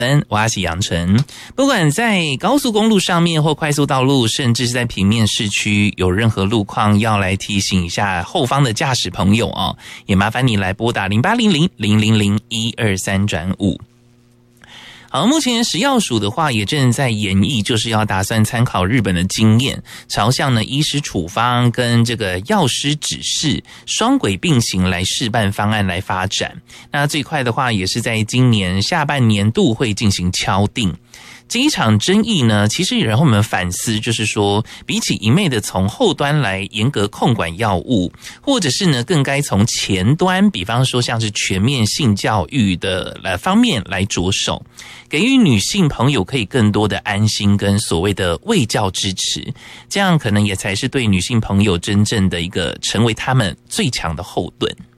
我是杨晨。不管在高速公路上面或快速道路，甚至是在平面市区，有任何路况要来提醒一下后方的驾驶朋友哦，也麻烦你来拨打0800-000-123-5。好，目前食药署的话也正在研议，就是要打算参考日本的经验，朝向呢医师处方跟这个药师指示双轨并行来试办方案来发展。那最快的话也是在今年下半年度会进行敲定。这一场争议呢，其实也让我们反思，就是说，比起一昧的从后端来严格控管药物，或者是呢，更该从前端，比方说像是全面性教育的方面来着手，给予女性朋友可以更多的安心跟所谓的卫教支持，这样可能也才是对女性朋友真正的一个成为她们最强的后盾。